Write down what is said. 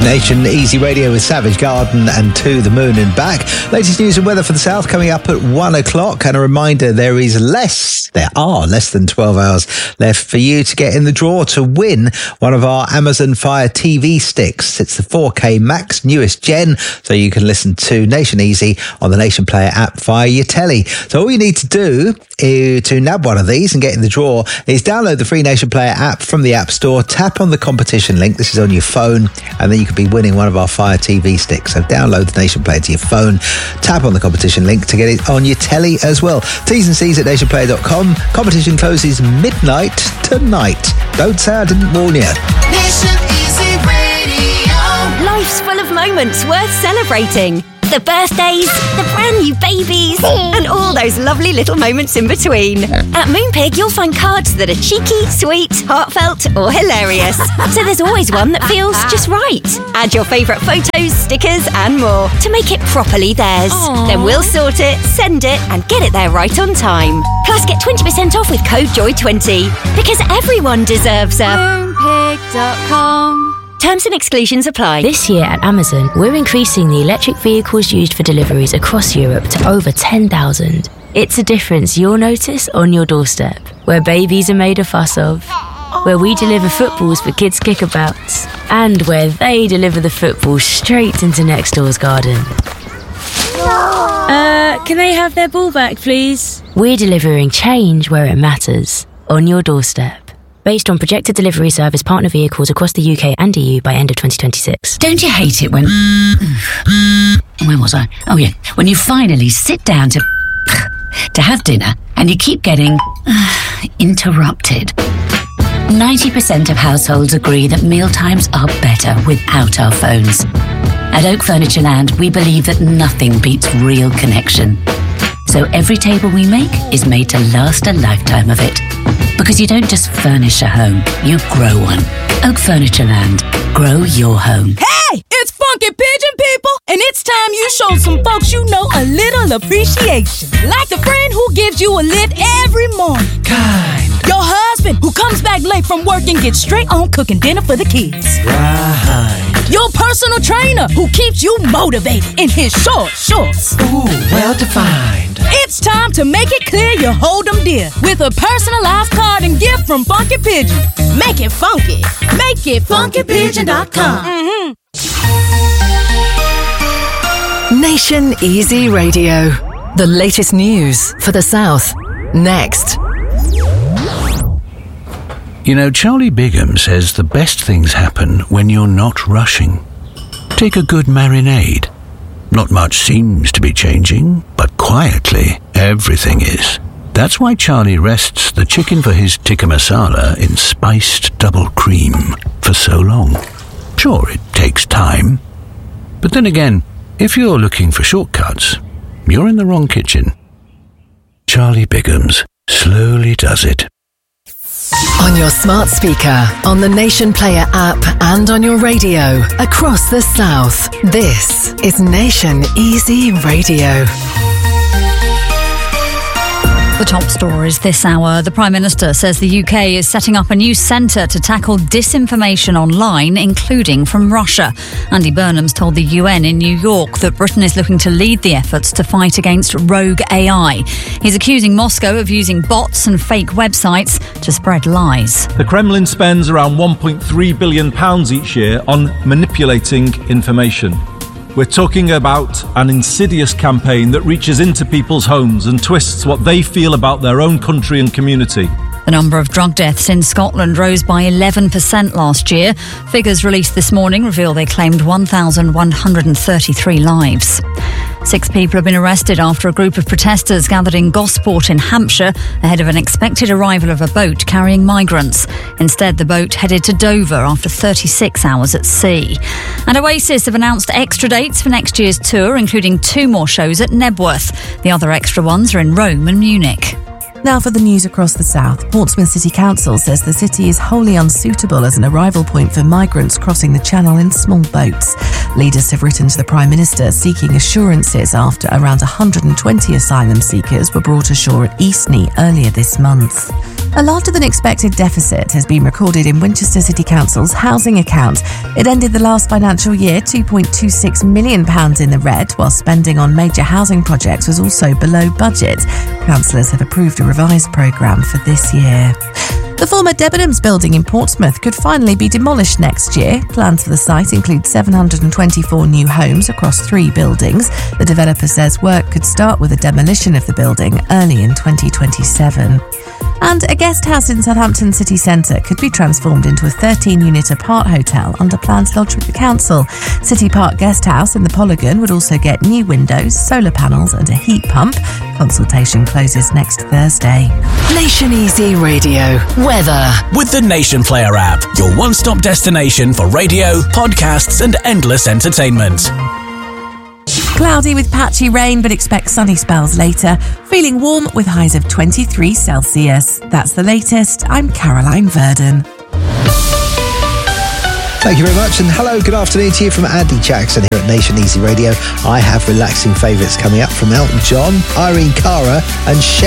Nation Easy Radio with Savage Garden and To the Moon and Back. Latest news and weather for the south coming up at 1 o'clock. And a reminder, there are less than 12 hours left for you to get in the draw to win one of our Amazon Fire TV sticks. It's the 4K Max newest gen, so you can listen to Nation Easy on the Nation Player app via your telly. So all you need to do to nab one of these and get in the draw is download the free Nation Player app from the App Store, tap on the competition link. This is on your phone, and then you could be winning one of our Fire TV sticks. So download the Nation Player to your phone, tap on the competition link to get it on your telly as well. T's and C's at nationplayer.com. Competition closes midnight tonight. Don't say I didn't warn you. Nation Easy Radio. Life's full of moments worth celebrating. The birthdays, the brand new babies, and all those lovely little moments in between. At Moonpig, you'll find cards that are cheeky, sweet, heartfelt, or hilarious. So there's always one that feels just right. Add your favourite photos, stickers, and more to make it properly theirs. Aww. Then we'll sort it, send it, and get it there right on time. Plus, get 20% off with code JOY20, because everyone deserves a Moonpig.com. Terms and exclusions apply. This year at Amazon, we're increasing the electric vehicles used for deliveries across Europe to over 10,000. It's a difference you'll notice on your doorstep, where babies are made a fuss of, where we deliver footballs for kids' kickabouts, and where they deliver the football straight into next door's garden. Can they have their ball back, please? We're delivering change where it matters, on your doorstep. Based on projected delivery service partner vehicles across the UK and EU by end of 2026. Don't you hate it when... Where was I? Oh, yeah. When you finally sit down to have dinner and you keep getting interrupted. 90% of households agree that mealtimes are better without our phones. At Oak Furniture Land, we believe that nothing beats real connection. So every table we make is made to last a lifetime of it. Because you don't just furnish a home, you grow one. Oak Furniture Land. Grow your home. Hey, it's Funky Pigeon people, and it's time you show some folks you know a little appreciation. Like the friend who gives you a lift every morning. Kind. Your husband who comes back late from work and gets straight on cooking dinner for the kids. Right. Your personal trainer who keeps you motivated in his short shorts. Ooh, well defined. It's time to make it clear you hold them dear with a personalized card and gift from Funky Pigeon. Make it funky. Make it funkypigeon.com. Nation Easy Radio. The latest news for the South. Next. You know, Charlie Bigham says the best things happen when you're not rushing. Take a good marinade. Not much seems to be changing, but quietly, everything is. That's why Charlie rests the chicken for his tikka masala in spiced double cream for so long. Sure, it takes time. But then again, if you're looking for shortcuts, you're in the wrong kitchen. Charlie Bigham's slowly does it. On your smart speaker, on the Nation Player app, and on your radio across the South. This is Nation Easy Radio. The top stories this hour. The Prime Minister says the UK is setting up a new centre to tackle disinformation online, including from Russia. Andy Burnham's told the UN in New York that Britain is looking to lead the efforts to fight against rogue AI. He's accusing Moscow of using bots and fake websites to spread lies. The Kremlin spends around £1.3 billion each year on manipulating information. We're talking about an insidious campaign that reaches into people's homes and twists what they feel about their own country and community. The number of drug deaths in Scotland rose by 11% last year. Figures released this morning reveal they claimed 1,133 lives. 6 people have been arrested after a group of protesters gathered in Gosport in Hampshire ahead of an expected arrival of a boat carrying migrants. Instead, the boat headed to Dover after 36 hours at sea. And Oasis have announced extra dates for next year's tour, including 2 more shows at Nebworth. The other extra ones are in Rome and Munich. Now for the news across the south. Portsmouth City Council says the city is wholly unsuitable as an arrival point for migrants crossing the channel in small boats. Leaders have written to the Prime Minister seeking assurances after around 120 asylum seekers were brought ashore at Eastney earlier this month. A larger than expected deficit has been recorded in Winchester City Council's housing account. It ended the last financial year £2.26 million in the red, while spending on major housing projects was also below budget. Councillors have approved a revised programme for this year. The former Debenhams building in Portsmouth could finally be demolished next year. Plans for the site include 724 new homes across 3 buildings. The developer says work could start with the demolition of the building early in 2027. And a guest house in Southampton city centre could be transformed into a 13-unit apart hotel under plans lodged with the council. City Park Guest House in the Polygon would also get new windows, solar panels and a heat pump. Consultation closes next Thursday. Nation Easy Radio. Weather. With the Nation Player app, your one-stop destination for radio, podcasts and endless entertainment. Cloudy with patchy rain, but expect sunny spells later. Feeling warm with highs of 23 Celsius. That's the latest. I'm Caroline Verdon. Thank you very much, and hello, good afternoon to you from Andy Jackson here at Nation Easy Radio. I have relaxing favourites coming up from Elton John, Irene Cara and